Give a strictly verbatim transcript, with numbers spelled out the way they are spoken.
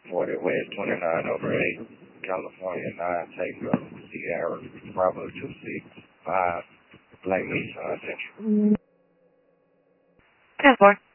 forty West, twenty-nine over eight, California, nine Tango, Sierra, Bravo two six five, Black Nissan Central. ten four.